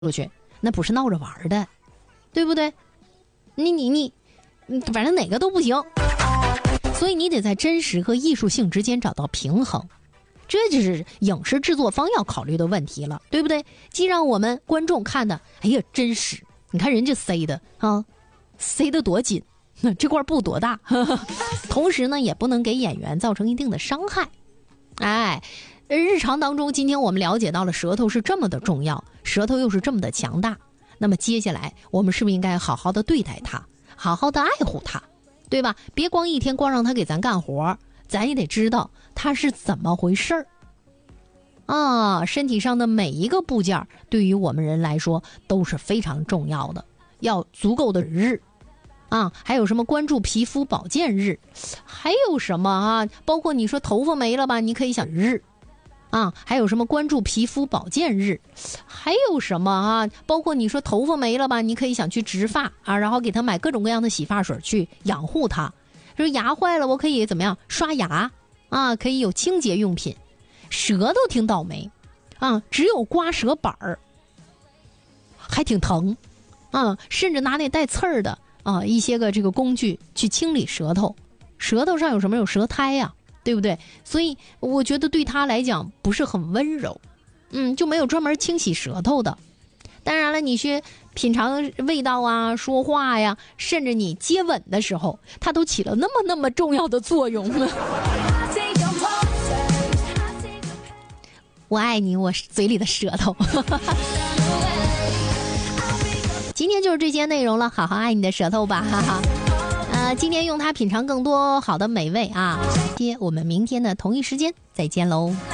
出去，那不是闹着玩的，对不对？你反正哪个都不行，所以你得在真实和艺术性之间找到平衡，这就是影视制作方要考虑的问题了，对不对？既让我们观众看的，哎呀真实，你看人家塞的啊，塞得多紧，这块布多大，同时呢，也不能给演员造成一定的伤害。哎，日常当中，今天我们了解到了舌头是这么的重要，舌头又是这么的强大，那么接下来我们是不是应该好好的对待它，好好的爱护它，对吧？别光一天光让它给咱干活，咱也得知道它是怎么回事儿啊。身体上的每一个部件对于我们人来说都是非常重要的，要足够的日啊，还有什么关注皮肤保健日，还有什么啊？包括你说头发没了吧，你可以想日啊，还有什么关注皮肤保健日，还有什么啊？包括你说头发没了吧，你可以想去植发啊，然后给他买各种各样的洗发水去养护它。说牙坏了，我可以怎么样刷牙啊？可以有清洁用品。舌头挺倒霉啊，只有刮舌板儿，还挺疼啊，甚至拿那带刺儿的啊一些个这个工具去清理舌头。舌头上有什么？有舌苔呀，对不对？所以我觉得对他来讲不是很温柔，就没有专门清洗舌头的。当然了，你去品尝味道啊，说话呀，甚至你接吻的时候，它都起了那么重要的作用。我爱你，我嘴里的舌头。今天就是这些内容了，好好爱你的舌头吧，哈哈。今天用它品尝更多好的美味啊！我们明天的同一时间再见喽。